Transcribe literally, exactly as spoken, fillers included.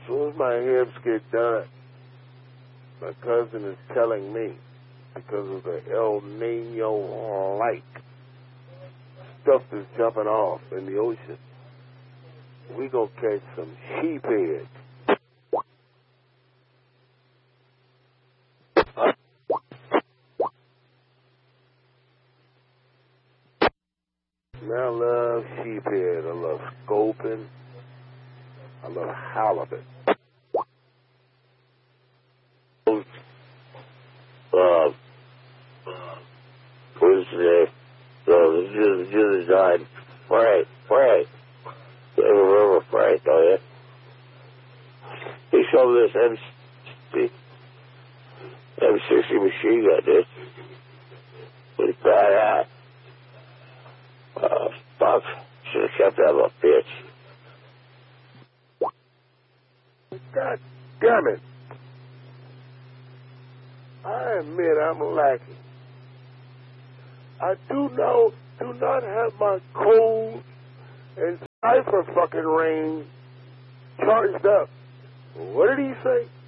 As soon as my hips get done, my cousin is telling me, because of the El Nino-like stuff that's jumping off in the ocean, we gonna catch some sheepheads. I love sheephead. I love sculpin. I love halibut. Uh, who's the, the, the, the died? Frank, Frank. You ever remember Frank, don't you? He sold this M sixty, M sixty machine gun, dude. With bad hat. Uh, fuck. Should have kept that little bitch. God damn it. I admit I'm lacking. I do know, do not have my code and cipher fucking range charged up. What did he say?